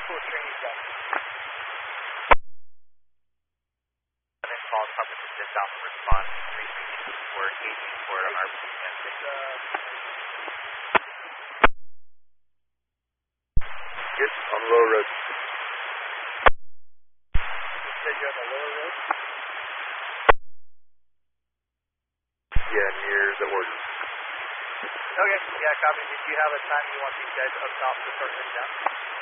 full training stuff. Call Papa to sit down and respond. 364 KG for on RPM. Good, on the lower road. You said you're on the lower road? Yeah, near the order. Okay, yeah, copy. Did you have a time you want these guys up top to start heading down?